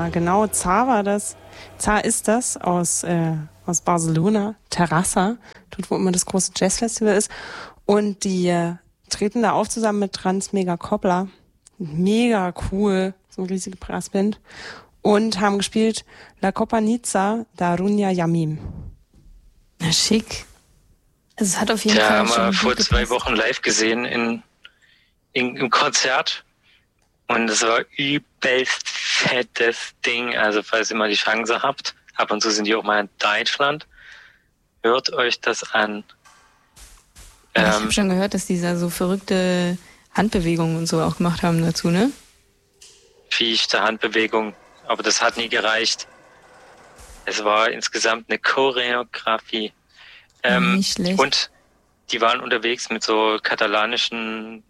Ja, genau. Zar war das. Zar ist das aus Barcelona, Terrassa, dort wo immer das große Jazzfestival ist. Und die treten da auf zusammen mit Trans Mega Copla. Mega cool, so eine riesige Brassband. Und haben gespielt La Copanica da Runia Yamim. Na, schick. Also es hat auf jeden Fall haben schon wir vor gut 2 gepasst. Wochen live gesehen im Konzert. Und es war übelst fettes Ding. Also falls ihr mal die Chance habt, ab und zu sind die auch mal in Deutschland, hört euch das an. Ich habe schon gehört, dass die da so verrückte Handbewegungen und so auch gemacht haben dazu, ne? Fichte Handbewegung, aber das hat nie gereicht. Es war insgesamt eine Choreografie. Nicht schlecht. Und die waren unterwegs mit so katalanischen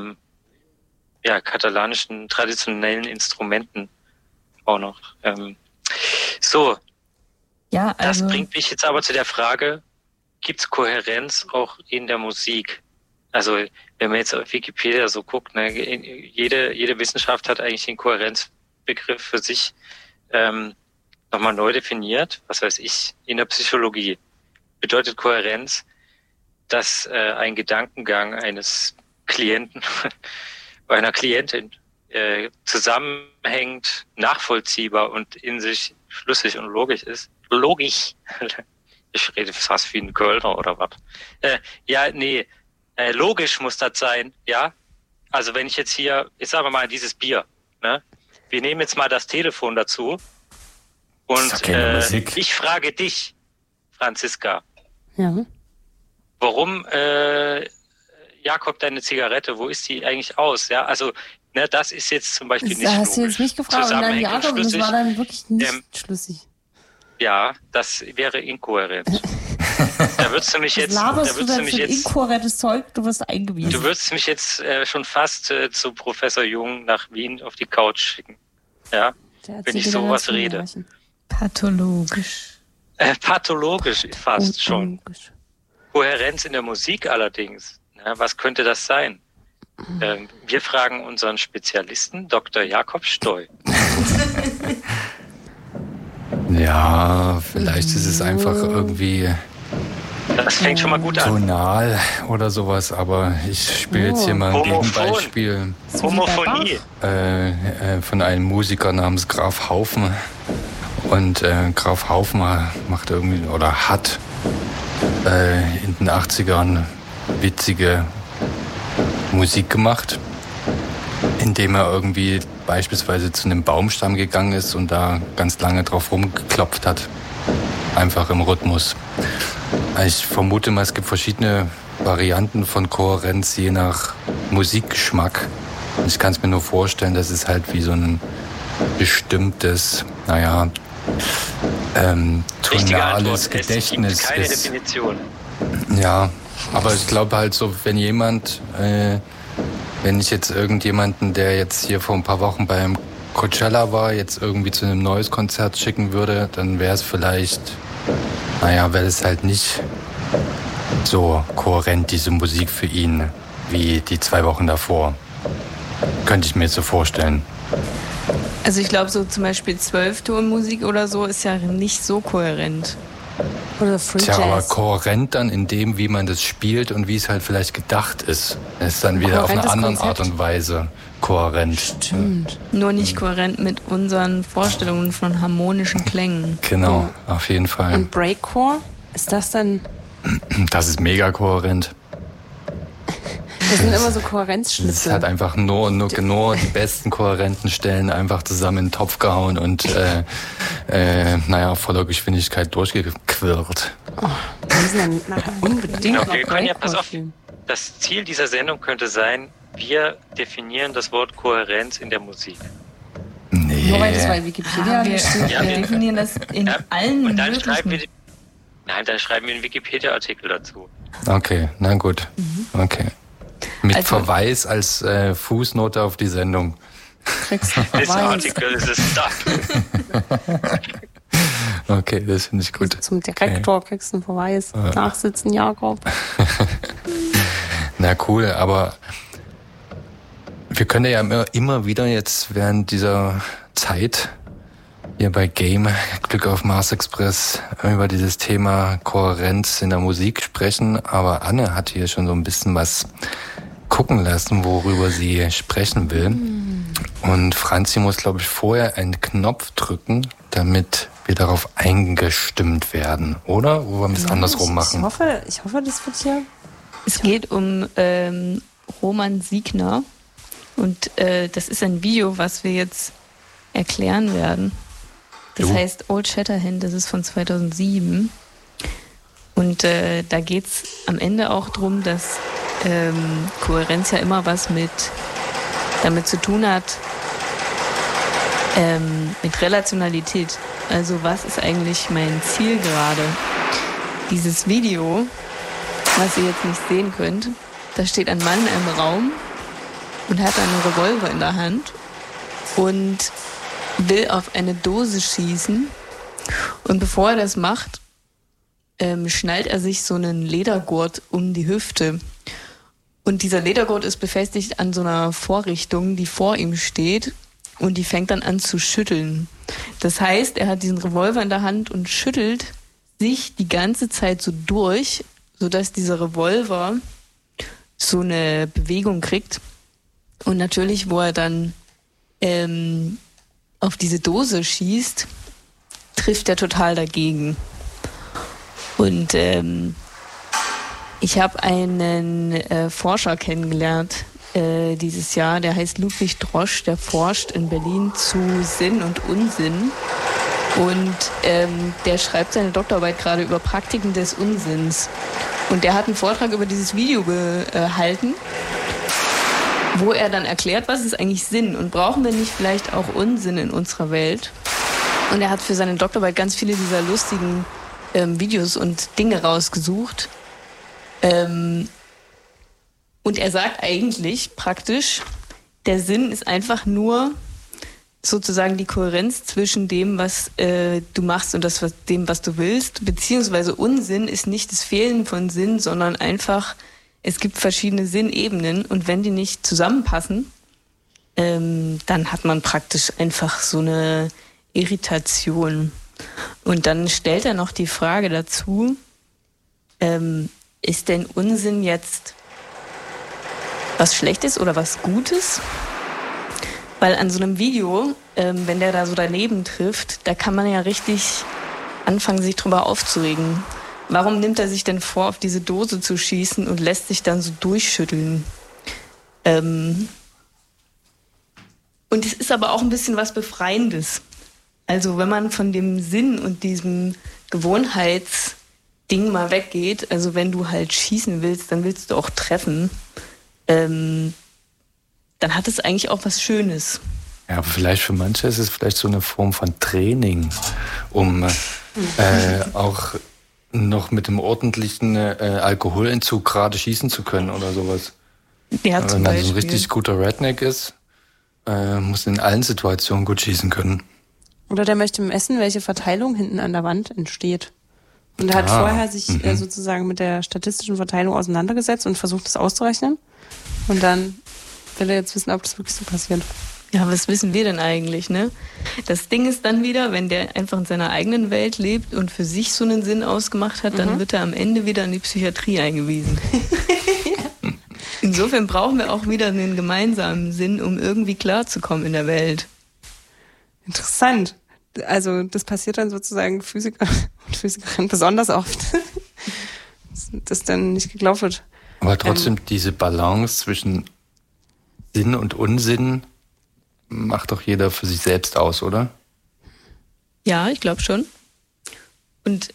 traditionellen Instrumenten auch noch. Ja, also Das bringt mich jetzt aber zu der Frage, gibt es Kohärenz auch in der Musik? Also wenn man jetzt auf Wikipedia so guckt, ne, jede Wissenschaft hat eigentlich den Kohärenzbegriff für sich nochmal neu definiert. Was weiß ich, in der Psychologie bedeutet Kohärenz, dass ein Gedankengang eines Klienten, einer Klientin zusammenhängt, nachvollziehbar und in sich schlüssig und logisch ist. Logisch. Ich rede fast wie ein Kölner oder was. Logisch muss das sein, ja. Also wenn ich jetzt hier, ich sage mal dieses Bier, ne? Wir nehmen jetzt mal das Telefon dazu und ich frage dich, Franziska, Ja. warum Jakob, deine Zigarette, wo ist die eigentlich aus? Ja, also ne, das ist jetzt zum Beispiel nicht Da logisch. hast du jetzt mich gefragt und dann Zusammenhängend Jakob und das schlüssig. war dann wirklich nicht schlüssig. Ja, das wäre inkohärent. Da würdest du mich jetzt, Laberst du denn für inkohärentes Zeug? Du wirst eingewiesen. du würdest mich jetzt schon fast zu Professor Jung nach Wien auf die Couch schicken. Ja, Der wenn ich erzählt dir sowas ganz viele rede. Märchen. pathologisch. Pathologisch fast schon. Unlogisch. Kohärenz in der Musik allerdings. Na, was könnte das sein? Wir fragen unseren Spezialisten, Dr. Jakob Steu. Ja, vielleicht ist es einfach irgendwie Das fängt schon mal gut an. tonal oder sowas, aber ich spiele jetzt hier mal ein Homophon. Gegenbeispiel Homophonie. von einem Musiker namens Graf Haufen. Und Graf Haufen macht irgendwie oder hat in den 80ern witzige Musik gemacht, indem er irgendwie beispielsweise zu einem Baumstamm gegangen ist und da ganz lange drauf rumgeklopft hat. Einfach im Rhythmus. Ich vermute mal, es gibt verschiedene Varianten von Kohärenz je nach Musikgeschmack. Und ich kann es mir nur vorstellen, dass es halt wie so ein bestimmtes, Richtige Antwort. tonales Gedächtnis Es gibt keine ist. Definition. Ja, aber ich glaube halt so, wenn ich jetzt irgendjemanden, der jetzt hier vor ein paar Wochen beim Coachella war, jetzt irgendwie zu einem neues Konzert schicken würde, dann wäre es vielleicht, wäre es halt nicht so kohärent, diese Musik für ihn, wie die 2 Wochen davor. Könnte ich mir jetzt so vorstellen. Also ich glaube, so zum Beispiel 12-Ton-Musik oder so ist ja nicht so kohärent. Oder Free Tja, aber Jazz. kohärent dann in dem, wie man das spielt und wie es halt vielleicht gedacht ist. Es ist dann wieder auf eine Kohärentes andere Konzept. Art und Weise kohärent. Stimmt. Nur nicht kohärent mit unseren Vorstellungen von harmonischen Klängen. Genau, auf jeden Fall. Und Breakcore? Ist das dann... Das ist mega kohärent. Das sind immer so Es Kohärenzschnitzel. hat einfach nur die besten kohärenten Stellen einfach zusammen in den Topf gehauen und voller Geschwindigkeit durchgequirlt. Wir müssen dann nachher unbedingt Genau, noch wir können ja, Breakcore pass auf, spielen. das Ziel dieser Sendung könnte sein, wir definieren das Wort Kohärenz in der Musik. Nur weil das Nee. bei Wikipedia wir, steht. Ja, wir definieren das in allen Und dann möglichen... dann schreiben wir einen Wikipedia-Artikel dazu. Okay, na gut. Okay. Mit Also- Verweis als Fußnote auf die Sendung. Kriegst du This Verweis. article is a stuff. Okay, das finde ich gut. Zum Direktor kriegst du einen Verweis. Nachsitzen, Jakob. Na cool, aber wir können ja immer wieder jetzt während dieser Zeit hier bei Game, Glück auf Mars Express, über dieses Thema Kohärenz in der Musik sprechen. Aber Anne hat hier schon so ein bisschen was gucken lassen, worüber sie sprechen will. Und Franzi muss, glaube ich, vorher einen Knopf drücken, damit wir darauf eingestimmt werden, oder? Wo wir es andersrum machen. Ich hoffe, das wird hier... Es geht um Roman Siegner. Und das ist ein Video, was wir jetzt erklären werden. Das heißt Old Shatterhand, das ist von 2007. Und da geht's am Ende auch drum, dass Kohärenz ja immer was damit zu tun hat, mit Relationalität. Also was ist eigentlich mein Ziel gerade? Dieses Video, was ihr jetzt nicht sehen könnt, da steht ein Mann im Raum und hat einen Revolver in der Hand und will auf eine Dose schießen. Und bevor er das macht, schnallt er sich so einen Ledergurt um die Hüfte. Und dieser Ledergurt ist befestigt an so einer Vorrichtung, die vor ihm steht, und die fängt dann an zu schütteln. Das heißt, er hat diesen Revolver in der Hand und schüttelt sich die ganze Zeit so durch, sodass dieser Revolver so eine Bewegung kriegt. Und natürlich, wo er dann auf diese Dose schießt, trifft er total dagegen. Und ich habe einen Forscher kennengelernt dieses Jahr, der heißt Ludwig Drosch, der forscht in Berlin zu Sinn und Unsinn. Und der schreibt seine Doktorarbeit gerade über Praktiken des Unsinns. Und der hat einen Vortrag über dieses Video gehalten, wo er dann erklärt, was ist eigentlich Sinn und brauchen wir nicht vielleicht auch Unsinn in unserer Welt? Und er hat für seine Doktorarbeit ganz viele dieser lustigen Videos und Dinge rausgesucht. Und er sagt eigentlich praktisch, der Sinn ist einfach nur sozusagen die Kohärenz zwischen dem, was du machst und dem, was du willst. Beziehungsweise Unsinn ist nicht das Fehlen von Sinn, sondern einfach, es gibt verschiedene Sinnebenen und wenn die nicht zusammenpassen, dann hat man praktisch einfach so eine Irritation. Und dann stellt er noch die Frage dazu, ist denn Unsinn jetzt was Schlechtes oder was Gutes? Weil an so einem Video, wenn der da so daneben trifft, da kann man ja richtig anfangen, sich drüber aufzuregen. Warum nimmt er sich denn vor, auf diese Dose zu schießen und lässt sich dann so durchschütteln? Und es ist aber auch ein bisschen was Befreiendes. Also wenn man von dem Sinn und diesem Gewohnheitsding mal weggeht, also wenn du halt schießen willst, dann willst du auch treffen, dann hat es eigentlich auch was Schönes. Ja, aber vielleicht für manche ist es vielleicht so eine Form von Training, um auch noch mit dem ordentlichen Alkoholentzug gerade schießen zu können oder sowas. Ja, wenn man so ein richtig guter Redneck ist, muss in allen Situationen gut schießen können. Oder der möchte messen, welche Verteilung hinten an der Wand entsteht. Und er hat vorher sich sozusagen mit der statistischen Verteilung auseinandergesetzt und versucht, das auszurechnen. Und dann will er jetzt wissen, ob das wirklich so passiert. Ja, was wissen wir denn eigentlich, ne? Das Ding ist dann wieder, wenn der einfach in seiner eigenen Welt lebt und für sich so einen Sinn ausgemacht hat, dann wird er am Ende wieder in die Psychiatrie eingewiesen. Ja. Insofern brauchen wir auch wieder einen gemeinsamen Sinn, um irgendwie klarzukommen in der Welt. Interessant. Also das passiert dann sozusagen Physiker und Physikerinnen besonders oft, dass dann nicht geglaubt wird. Aber trotzdem diese Balance zwischen Sinn und Unsinn macht doch jeder für sich selbst aus, oder? Ja, ich glaube schon. Und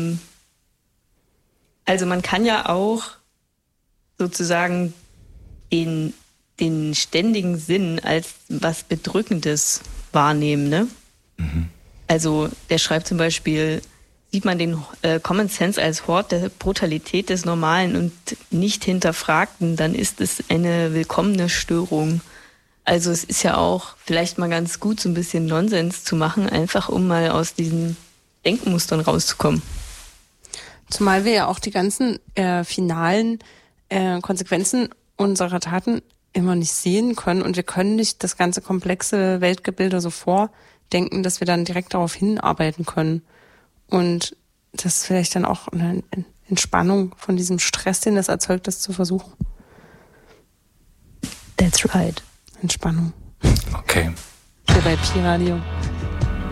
also man kann ja auch sozusagen den ständigen Sinn als was Bedrückendes wahrnehmen, ne? Also der schreibt zum Beispiel, sieht man den Common Sense als Hort der Brutalität des Normalen und nicht Hinterfragten, dann ist es eine willkommene Störung. Also es ist ja auch vielleicht mal ganz gut, so ein bisschen Nonsens zu machen, einfach um mal aus diesen Denkmustern rauszukommen. Zumal wir ja auch die ganzen finalen Konsequenzen unserer Taten immer nicht sehen können und wir können nicht das ganze komplexe Weltgebilde so vordenken, dass wir dann direkt darauf hinarbeiten können. Und das ist vielleicht dann auch eine Entspannung von diesem Stress, den das erzeugt, das zu versuchen. That's right. Entspannung. Okay. Hier bei Pi Radio.